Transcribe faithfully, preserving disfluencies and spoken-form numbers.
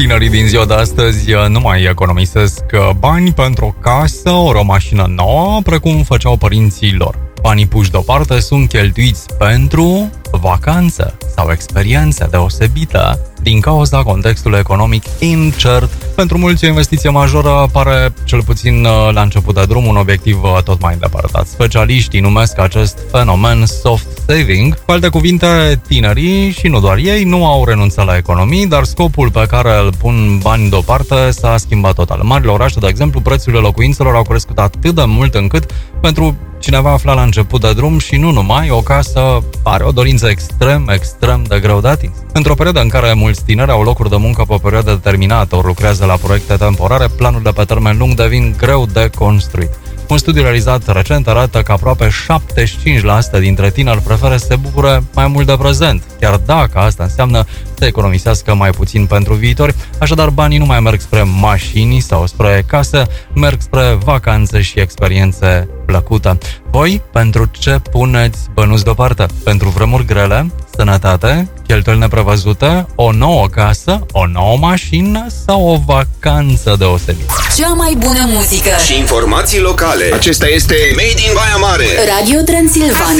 Tinerii din ziua de astăzi nu mai economisesc bani pentru o casă, ori o mașină nouă, precum făceau părinții lor. Banii puși deoparte sunt cheltuiți pentru vacanță sau experiențe deosebită din cauza contextului economic incert. Pentru mulți o investiție majoră pare, cel puțin la început de drum, un obiectiv tot mai îndepărtat. Specialiștii numesc acest fenomen soft saving. Cu alte cuvinte, tinerii și nu doar ei nu au renunțat la economii, dar scopul pe care îl pun bani deoparte s-a schimbat total. În marile orașe, de exemplu, prețurile locuințelor au crescut atât de mult încât pentru cineva afla la început de drum și nu numai, o casă pare o dorință extrem, extrem de greu de atins. Într-o perioadă în care mulți tineri au locuri de muncă pe o perioadă determinată, ori lucrează la proiecte temporare, planurile pe termen lung devin greu de construit. Un studiu realizat recent arată că aproape șaptezeci și cinci la sută dintre tineri preferă să se bucure mai mult de prezent, chiar dacă asta înseamnă să economisească mai puțin pentru viitor. Așadar, banii nu mai merg spre mașini sau spre case, merg spre vacanțe și experiențe plăcute. Voi, pentru ce puneți bănuți deoparte? Pentru vremuri grele, sănătate, cheltuieli neprevăzute, o nouă casă, o nouă mașină sau o vacanță deosebită? Cea mai bună muzică și informații locale. Acesta este Made in Baia Mare, Radio Transilvania.